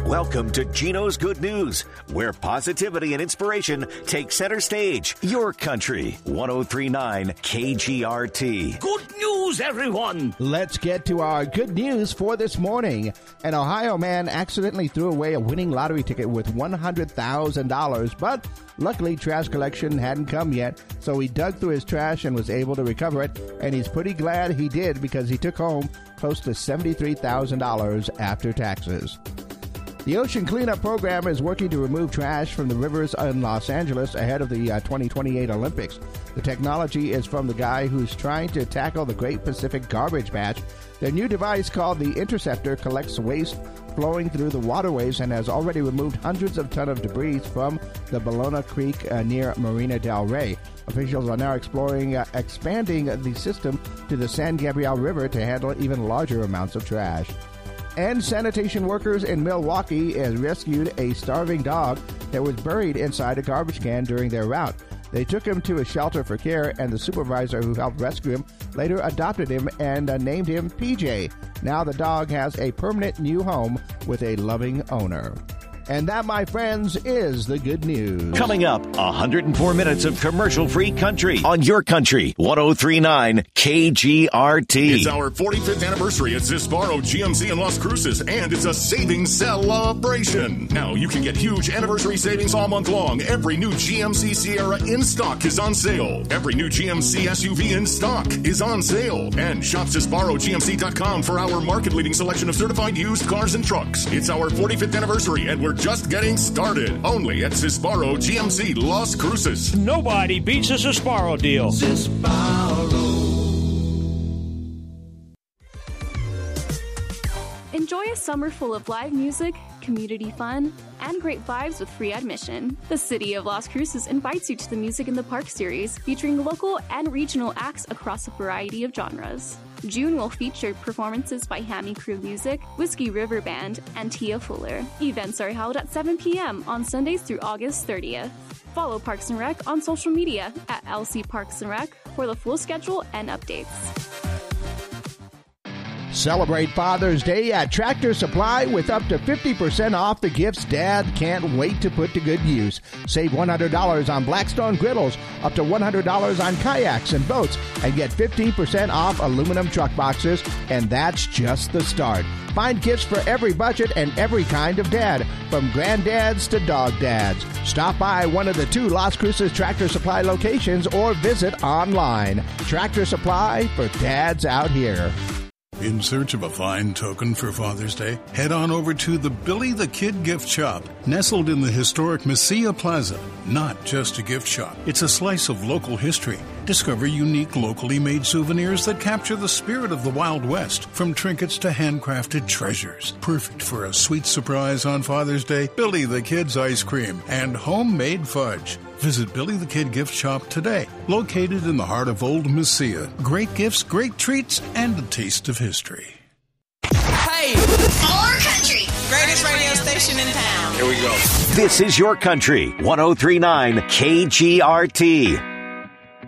Welcome to Gino's Good News, where positivity and inspiration take center stage. Your country, 103.9 KGRT. Good news, everyone! Let's get to our good news for this morning. An Ohio man accidentally threw away a winning lottery ticket with $100,000, but luckily trash collection hadn't come yet, so he dug through his trash and was able to recover it, and he's pretty glad he did because he took home close to $73,000 after taxes. The Ocean Cleanup Program is working to remove trash from the rivers in Los Angeles ahead of the 2028 Olympics. The technology is from the guy who's trying to tackle the Great Pacific Garbage Patch. Their new device called the Interceptor collects waste flowing through the waterways and has already removed hundreds of tons of debris from the Ballona Creek near Marina del Rey. Officials are now expanding the system to the San Gabriel River to handle even larger amounts of trash. And sanitation workers in Milwaukee has rescued a starving dog that was buried inside a garbage can during their route. They took him to a shelter for care, and the supervisor who helped rescue him later adopted him and named him PJ. Now the dog has a permanent new home with a loving owner. And that, my friends, is the good news. Coming up, 104 minutes of commercial-free country on Your Country, 103.9 KGRT. It's our 45th anniversary at Zisbaro GMC in Las Cruces, and it's a savings celebration. Now, you can get huge anniversary savings all month long. Every new GMC Sierra in stock is on sale. Every new GMC SUV in stock is on sale. And shop ZisbaroGMC.com for our market-leading selection of certified used cars and trucks. It's our 45th anniversary, and we're just getting started. Only at Zisbaro GMC Las Cruces. Nobody beats a Zisbaro deal. Enjoy a summer full of live music, community fun, and great vibes with free admission. The City of Las Cruces invites you to the Music in the Park series, featuring local and regional acts across a variety of genres. June will feature performances by Hammy Crew Music, Whiskey River Band, and Tia Fuller. Events are held at 7 p.m. on Sundays through August 30th. Follow Parks and Rec on social media at LC Parks and Rec for the full schedule and updates. Celebrate Father's Day at Tractor Supply with up to 50% off the gifts Dad can't wait to put to good use. Save $100 on Blackstone griddles, up to $100 on kayaks and boats, and get 15% off aluminum truck boxes, and that's just the start. Find gifts for every budget and every kind of dad, from granddads to dog dads. Stop by one of the 2 Las Cruces Tractor Supply locations or visit online. Tractor Supply for dads out here. In search of a fine token for Father's Day? Head on over to the Billy the Kid gift shop, nestled in the historic Mesilla Plaza. Not just a gift shop, it's a slice of local history. Discover unique locally made souvenirs that capture the spirit of the Wild West, from trinkets to handcrafted treasures. Perfect for a sweet surprise on Father's Day. Billy the Kid's ice cream and homemade fudge. Visit Billy the Kid gift shop today, located in the heart of Old Mesilla. Great gifts, great treats, and a taste of history. Hey! More country! Greatest radio station in town. Here we go. This is Your Country, 103.9 KGRT.